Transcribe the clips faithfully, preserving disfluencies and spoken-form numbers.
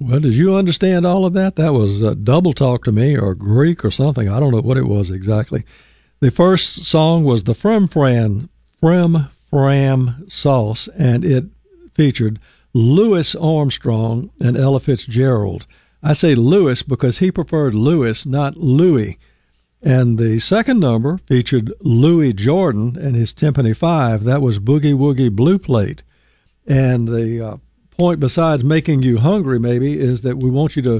Well, did you understand all of that? That was uh, double talk to me, or Greek or something. I don't know what it was exactly. The first song was the Frem Fram, Frem Fram Sauce, and it featured Louis Armstrong and Ella Fitzgerald. I say Louis because he preferred Louis, not Louis. And the second number featured Louis Jordan and his Timpani Five. That was Boogie Woogie Blue Plate. And the uh, point, besides making you hungry maybe, is that we want you to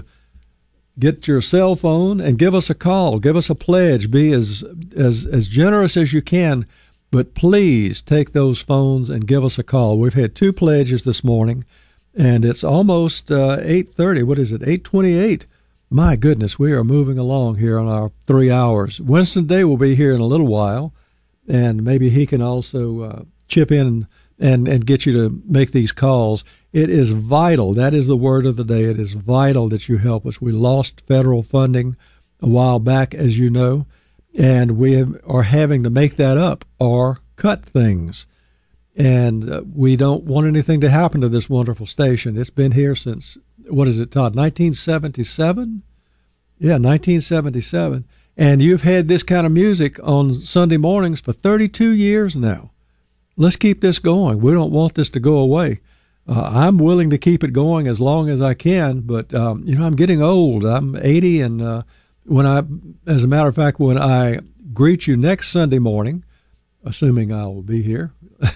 get your cell phone and give us a call. Give us a pledge. Be as as as generous as you can, but please take those phones and give us a call. We've had two pledges this morning, and it's almost uh, eight thirty. What is it, eight twenty-eight? My goodness, we are moving along here on our three hours. Winston Day will be here in a little while, and maybe he can also uh, chip in and, and, and get you to make these calls. It is vital. That is the word of the day. It is vital that you help us. We lost federal funding a while back, as you know, and we have, are having to make that up or cut things. And uh, we don't want anything to happen to this wonderful station. It's been here since, what is it, Todd, nineteen seventy-seven? Yeah, nineteen seventy-seven. And you've had this kind of music on Sunday mornings for thirty-two years now. Let's keep this going. We don't want this to go away. Uh, I'm willing to keep it going as long as I can, but, um, you know, I'm getting old. I'm eighty, and uh, when I, as a matter of fact, when I greet you next Sunday morning, assuming I will be here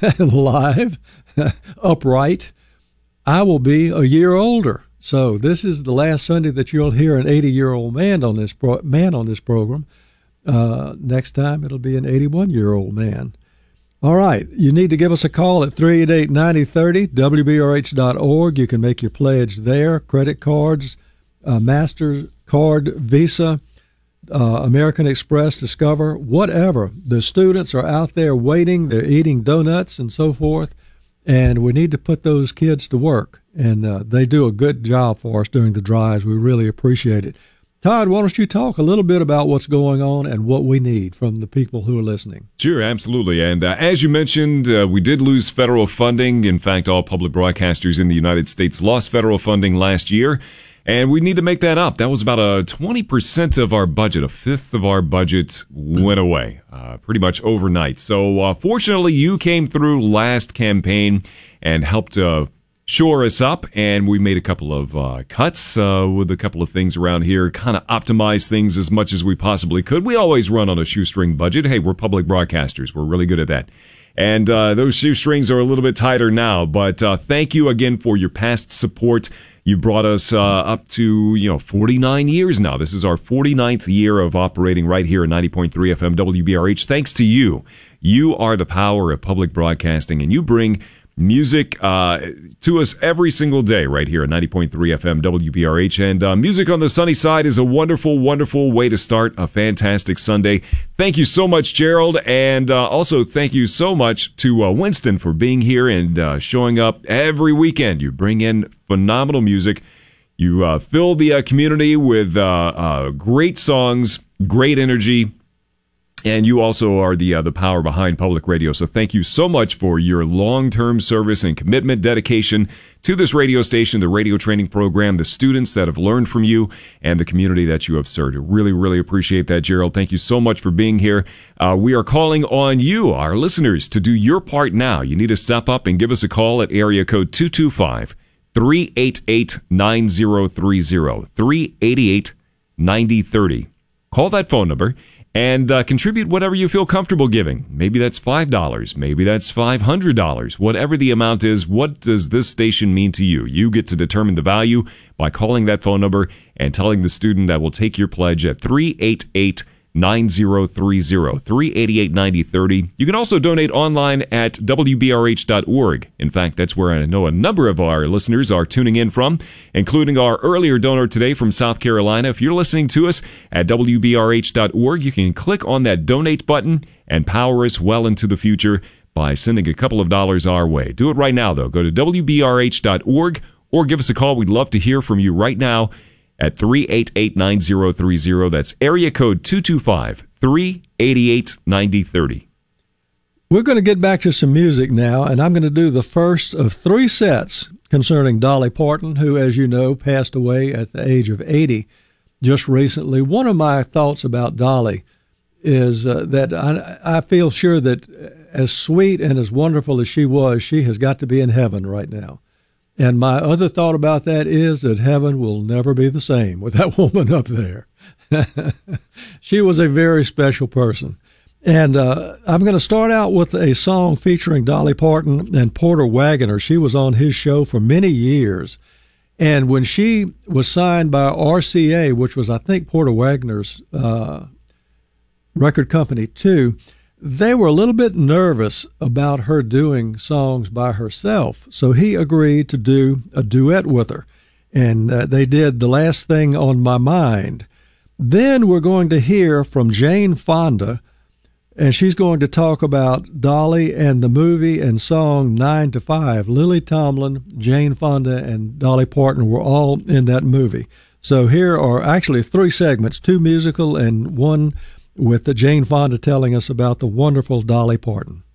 live, upright, I will be a year older. So this is the last Sunday that you'll hear an eighty-year-old man on this pro- man on this program. Uh, next time it'll be an eighty-one-year-old man. All right, you need to give us a call at three eight eight, nine zero three zero, W B R H dot org. You can make your pledge there. Credit cards, uh, MasterCard, Visa, uh, American Express, Discover, whatever. The students are out there waiting. They're eating donuts and so forth, and we need to put those kids to work. And uh, they do a good job for us during the drives. We really appreciate it. Todd, why don't you talk a little bit about what's going on and what we need from the people who are listening? Sure, absolutely. And uh, as you mentioned, uh, we did lose federal funding. In fact, all public broadcasters in the United States lost federal funding last year, and we need to make that up. That was about a twenty percent of our budget. A fifth of our budget went away uh, pretty much overnight. So uh, fortunately, you came through last campaign and helped uh shore us up, and we made a couple of uh, cuts uh, with a couple of things around here, kind of optimize things as much as we possibly could. We always run on a shoestring budget. Hey, we're public broadcasters. We're really good at that. And uh, those shoestrings are a little bit tighter now, but uh, thank you again for your past support. You brought us uh, up to, you know, forty-nine years now. This is our forty-ninth year of operating right here at ninety point three F M W B R H. Thanks to you. You are the power of public broadcasting, and you bring music uh, to us every single day right here at ninety point three F M W B R H. And uh, music on the sunny side is a wonderful, wonderful way to start a fantastic Sunday. Thank you so much, Gerald. And uh, also thank you so much to uh, Winston for being here and uh, showing up every weekend. You bring in phenomenal music. You uh, fill the uh, community with uh, uh, great songs, great energy. And you also are the uh, the power behind public radio. So thank you so much for your long-term service and commitment, dedication to this radio station, the radio training program, the students that have learned from you, and the community that you have served. I really, really appreciate that, Gerald. Thank you so much for being here. Uh, we are calling on you, our listeners, to do your part now. You need to step up and give us a call at area code two two five, three eight eight, nine zero three zero, three eight eight, nine zero three zero. Call that phone number and uh, contribute whatever you feel comfortable giving. Maybe that's five dollars. Maybe that's five hundred dollars. Whatever the amount is, what does this station mean to you? You get to determine the value by calling that phone number and telling the student that will take your pledge at three eight eight, nine zero three zero, three eight eight, nine zero three zero. You can also donate online at W B R H dot org. In fact, that's where I know a number of our listeners are tuning in from, including our earlier donor today from South Carolina. If you're listening to us at W B R H dot org, you can click on that donate button and power us well into the future by sending a couple of dollars our way. Do it right now, though. Go to W B R H dot org or give us a call. We'd love to hear from you right now at three eight eight, nine zero three zero. That's area code two two five, three eight eight, nine zero three zero. We're going to get back to some music now, and I'm going to do the first of three sets concerning Dolly Parton, who, as you know, passed away at the age of eighty just recently. One of my thoughts about Dolly is uh, that I, I feel sure that as sweet and as wonderful as she was, she has got to be in heaven right now. And my other thought about that is that heaven will never be the same with that woman up there. She was a very special person. And uh, I'm going to start out with a song featuring Dolly Parton and Porter Wagoner. She was on his show for many years. And when she was signed by R C A, which was, I think, Porter Wagoner's uh, record company too, they were a little bit nervous about her doing songs by herself. So he agreed to do a duet with her. And uh, they did The Last Thing on My Mind. Then we're going to hear from Jane Fonda, and she's going to talk about Dolly and the movie and song Nine to Five. Lily Tomlin, Jane Fonda, and Dolly Parton were all in that movie. So here are actually three segments, two musical and one with the Jane Fonda telling us about the wonderful Dolly Parton.